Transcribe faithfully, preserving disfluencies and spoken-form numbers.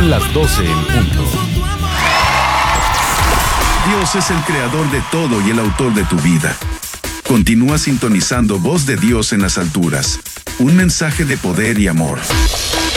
Son las doce en punto. Dios es el creador de todo y el autor de tu vida. Continúa sintonizando Voz de Dios en las alturas. Un mensaje de poder y amor.